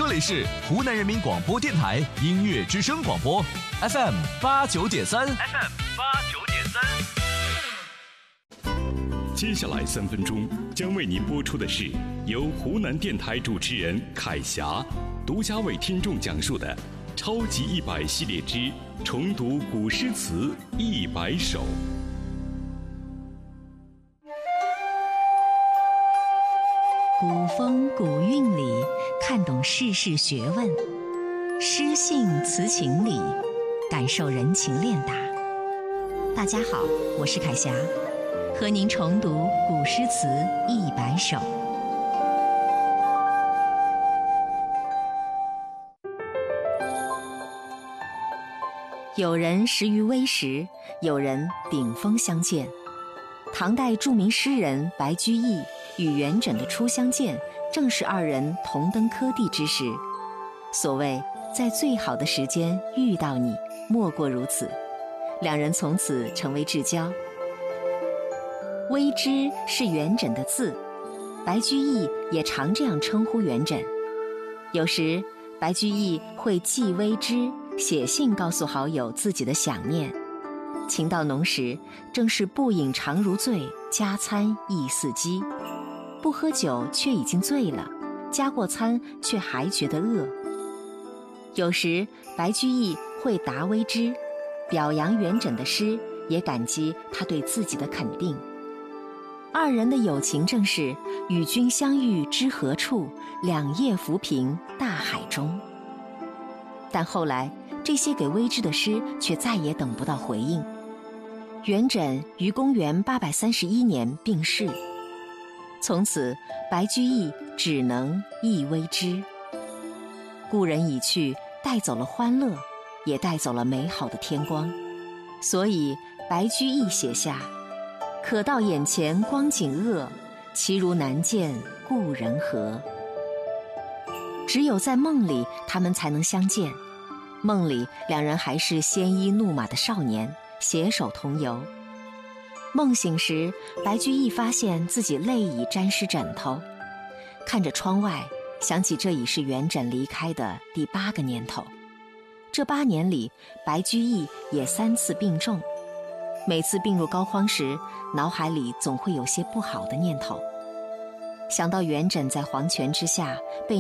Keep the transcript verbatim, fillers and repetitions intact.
这里是湖南人民广播电台音乐之声广播 F M 八九点三 F M 八九点三。 接下来三分钟将为您播出的是由湖南电台主持人凯霞独家为听众讲述的超级一百系列之重读古诗词一百首。 古风古韵里看懂世事学问，诗性词情里感受人情练达。大家好，我是凯霞，和您重读古诗词一百首。有人识于微时，有人顶峰相见。唐代著名诗人白居易与元稹的初相见，正是二人同登科第之时。所谓在最好的时间遇到你，莫过如此。两人从此成为至交。微之是元稹的字，白居易也常这样称呼元稹。有时白居易会寄微之，写信告诉好友自己的想念。情到浓时，正是不饮常如醉，加餐亦似饥。不喝酒却已经醉了，加过餐却还觉得饿。有时白居易会答微之，表扬元稹的诗，也感激他对自己的肯定。二人的友情正是与君相遇知何处，两叶浮萍大海中。但后来这些给微之的诗却再也等不到回应。元稹于公元八百三十一年病逝，从此白居易只能忆微之。故人已去，带走了欢乐，也带走了美好的天光。所以白居易写下：可到眼前光景恶，其如难见故人何。只有在梦里他们才能相见。梦里两人还是鲜衣怒马的少年，携手同游。梦醒时，白居易发现自己泪已沾湿枕头，看着窗外，想起这已是元稹离开的第八个年头。这八年里，白居易也三次病重。每次病入膏肓时，脑海里总会有些不好的念头。想到元稹在黄泉之下被